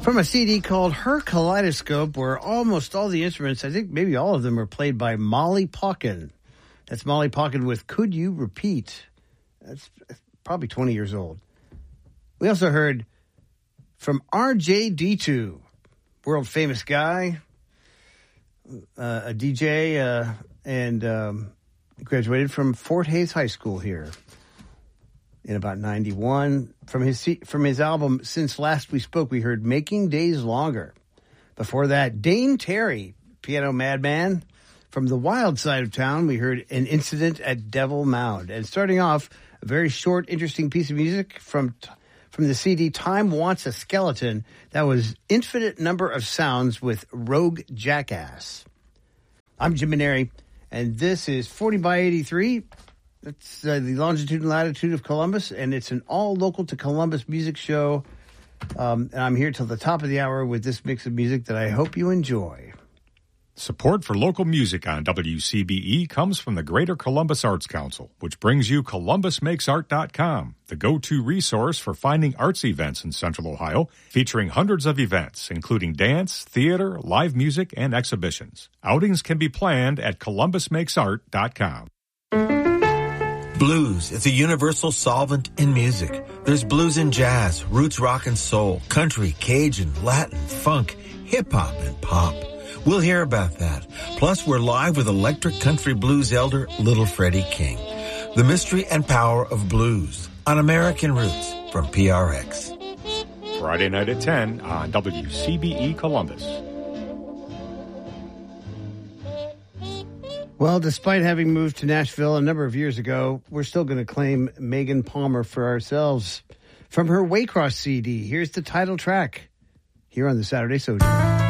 From a CD called Her Kaleidoscope, where almost all the instruments, I think maybe all of them, are played by Molly Pauken. That's Molly Pauken with Could You Repeat? That's probably 20 years old. We also heard from RJD2, world famous guy, a DJ, and graduated from Fort Hays High School here in about 91. From his album Since Last We Spoke, we heard Making Days Longer. Before that, Dane Terry, piano madman. From the wild side of town, we heard An Incident at Devil Mound. And starting off, a very short, interesting piece of music from the CD Time Wants a Skeleton. That was Infinite Number of Sounds with Rogue Jackass. I'm Jim Maneri, and this is 40 by 83. That's the longitude and latitude of Columbus, and it's an all local to Columbus music show. And I'm here till the top of the hour with this mix of music that I hope you enjoy. Support for local music on WCBE comes from the Greater Columbus Arts Council, which brings you ColumbusMakesArt.com, the go-to resource for finding arts events in Central Ohio, featuring hundreds of events, including dance, theater, live music, and exhibitions. Outings can be planned at ColumbusMakesArt.com. Blues is a universal solvent in music. There's blues in jazz, roots rock and soul, country, Cajun, Latin, funk, hip-hop, and pop. We'll hear about that. Plus, we're live with electric country blues elder Little Freddie King. The mystery and power of blues on American Roots from PRX. Friday night at 10 on WCBE Columbus. Well, despite having moved to Nashville a number of years ago, we're still going to claim Megan Palmer for ourselves. From her Waycross CD, here's the title track here on the Saturday Sojourn.